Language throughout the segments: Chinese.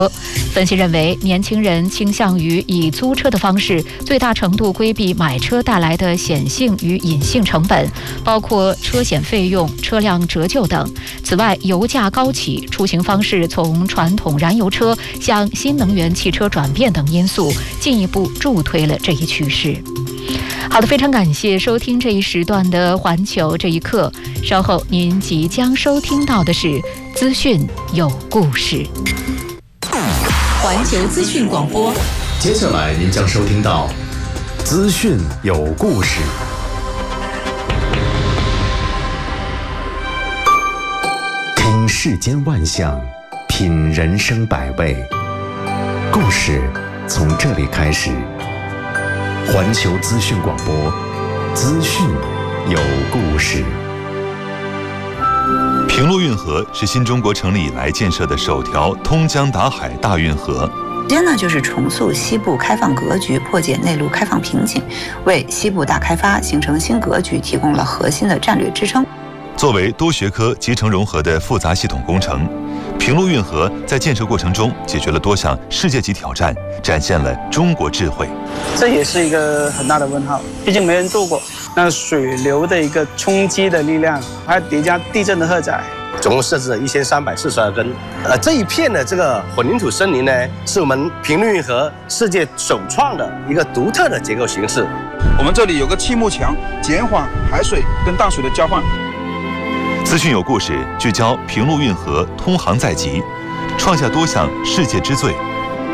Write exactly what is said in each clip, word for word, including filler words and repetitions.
分析认为，年轻人倾向于以租车的方式，最大程度规避买车带来的显性与隐性成本，包括车险费用、车辆折旧等。此外，油价高企、出行方式从传统燃油车向新能源汽车转变等因素，进一步助推了这一趋势。好的，非常感谢收听这一时段的《环球这一刻》，稍后您即将收听到的是资讯有故事。环球资讯广播， 接下来您将收听到资讯有故事。听世间万象，品人生百味，故事从这里开始。环球资讯广播，资讯有故事。 平陆运河是新中国成立以来建设的首条通江达海大运河。 首先呢，就是重塑西部开放格局，破解内陆开放瓶颈，为西部大开发形成新格局提供了核心的战略支撑。 作为多学科集成融合的复杂系统工程，平陆运河在建设过程中解决了多项世界级挑战，展现了中国智慧。 这也是一个很大的问号，毕竟没人做过。那水流的一个冲击的力量，还叠加地震的荷载， 总共设置了一千三百四十二根。呃，这一片的这个混凝土森林呢，是我们平陆运河世界首创的一个独特的结构形式。 我们这里有个气幕墙，减缓海水跟淡水的交换。 资讯有故事，聚焦平陆运河通航在即，创下多项世界之最。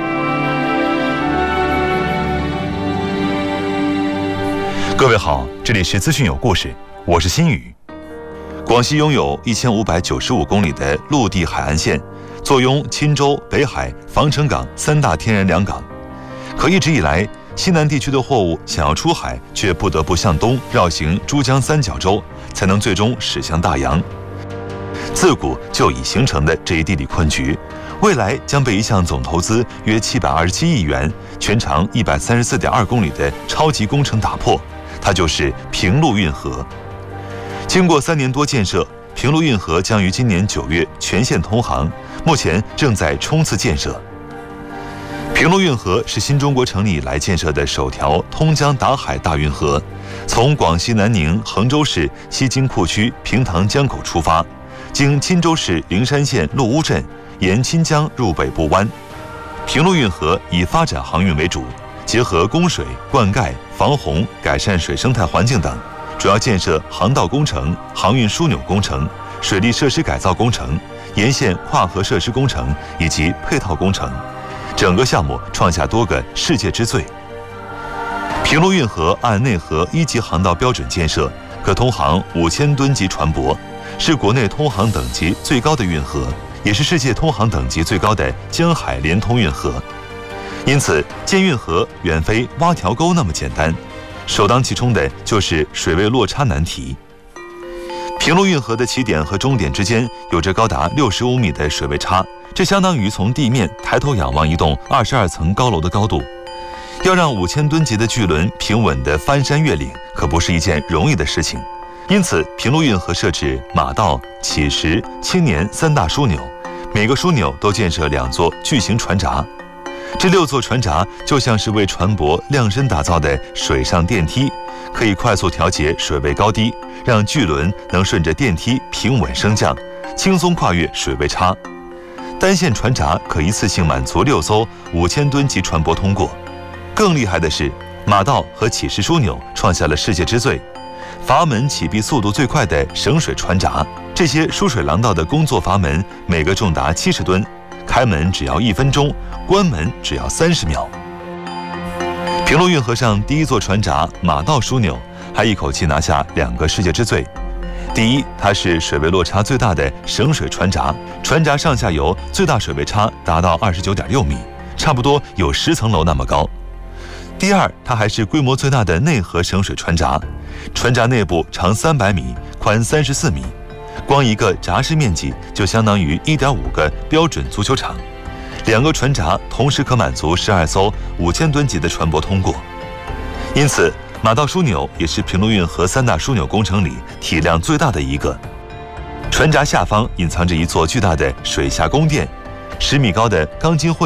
各位好，这里是资讯有故事，我是新宇。广西拥有一千五百九十五公里的陆地海岸线，坐拥钦州、北海、防城港三大天然良港。可一直以来，西南地区的货物想要出海，却不得不向东绕行珠江三角洲，才能最终驶向大洋。自古就已形成的这一地理困局，未来将被一项总投资约七百二十七亿元、全长一百三十四点二公里的超级工程打破。它就是平陆运河。经过三年多建设，平陆运河将于今年九月全线通航，目前正在冲刺建设。平陆运河是新中国成立以来建设的首条通江达海大运河，从广西南宁衡州市西京库区平塘江口出发，经钦州市灵山县陆乌镇，沿钦江入北部湾。平陆运河以发展航运为主，结合供水、灌溉、防洪、改善水生态环境等，主要建设航道工程、航运枢纽工程、水利设施改造工程、沿线跨河设施工程以及配套工程。整个项目创下多个世界之最。平陆运河按内河一级航道标准建设，可通航五千吨级船舶，是国内通航等级最高的运河，也是世界通航等级最高的江海连通运河。因此，建运河远非挖条沟那么简单，首当其冲的就是水位落差难题。平陆运河的起点和终点之间有着高达六十五米的水位差，这相当于从地面抬头仰望一栋二十二层高楼的高度。要让五千吨级的巨轮平稳地翻山越岭，可不是一件容易的事情。因此，平陆运河设置马道、起石、青年三大枢纽，每个枢纽都建设两座巨型船闸。这六座船闸就像是为船舶量身打造的水上电梯，可以快速调节水位高低，让巨轮能顺着电梯平稳升降，轻松跨越水位差。单线船闸可一次性满足六艘五千吨级船舶通过。更厉害的是，马道和起石枢纽创下了世界之最，阀门起闭速度最快的省水船闸。这些输水廊道的工作阀门每个重达七十吨，开门只要一分钟，关门只要三十秒。平陆运河上第一座船闸马道枢纽还一口气拿下两个世界之最。第一，它是水位落差最大的省水船闸，船闸上下游最大水位差达到二十九点六米，差不多有十层楼那么高。第二，它还是规模最大的内河省水船闸，船闸内部长三百米，宽三十四米，光一个闸室面积就相当于 一点五个标准足球场。两个船闸同时可满足十二艘五千吨级的船舶通过。因此，马道枢纽也是平陆运河三大枢纽工程里体量最大的一个。船闸下方隐藏着一座巨大的水下宫殿， 十米高的钢筋混